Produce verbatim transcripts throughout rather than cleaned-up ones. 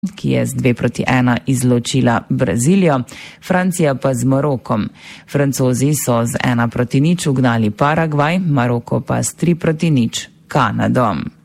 ki je z dve proti ena izločila Brazilijo, Francija pa z Marokom. Francozi so z ena proti nič ugnali Paragvaj, Maroko pa s tri proti nič Kanado.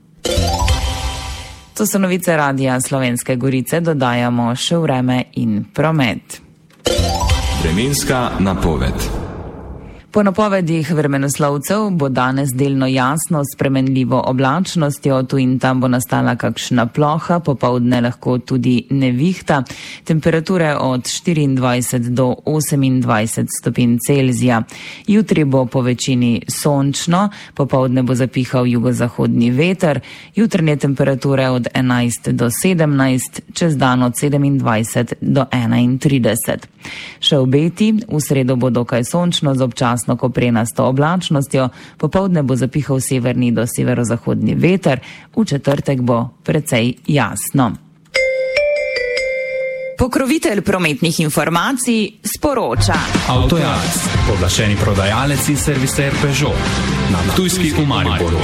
To so novice Radia Slovenske Gorice, dodajamo še vreme in promet. Vremenska napoved. Po napovedih vremenoslovcev bo danes delno jasno s spremenljivo oblačnostjo, tu in tam bo nastala kakšna ploha, popoldne lahko tudi nevihta, temperature od štiriindvajset do osemindvajset stopinj Celzija. Jutri bo po večini sončno, popoldne bo zapihal jugozahodni veter, jutranje temperature od enajst do sedemnajst, čez dan od sedemindvajset do enaintrideset. Še obeti, v sredo bo dokaj sončno z občasno koprenasto oblačnostjo, popoldne bo zapihal severni do severozahodni veter, v četrtek bo precej jasno. Pokrovitelj prometnih informacij sporoča. Avtojalec, oglašeni prodajalec in serviser Peugeot na Ptujski v Mariboru.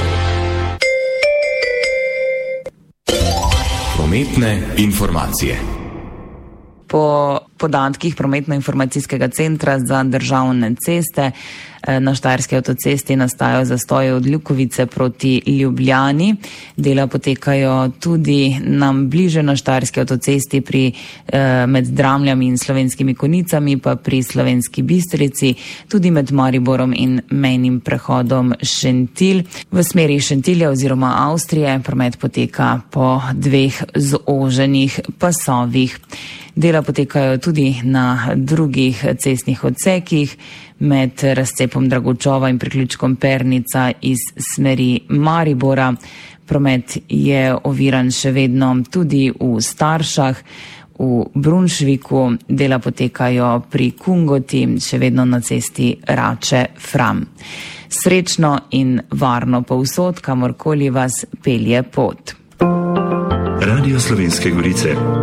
Prometne informacije. Po podatkih Prometno-informacijskega centra za državne ceste na Štajerski avtocesti nastajajo zastoji od Ljukovice proti Ljubljani. Dela potekajo tudi nam bliže na Štajerski avtocesti pri, med Dramljami in Slovenskimi Konicami, pa pri Slovenski Bistrici, tudi med Mariborom in mejnim prehodom Šentilj. V smeri Šentilja oziroma Avstrije promet poteka po dveh zoženih pasovih. Dela potekajo tudi na drugih cestnih odsekih med razcepom Dragočova in priključkom Pernica iz smeri Maribora. Promet je oviran še vedno tudi v Staršah, v Brunšviku, dela potekajo pri Kungoti, še vedno na cesti Rače-Fram. Srečno in varno povsod, kamorkoli vas pelje pot. Radio Slovenske Gorice.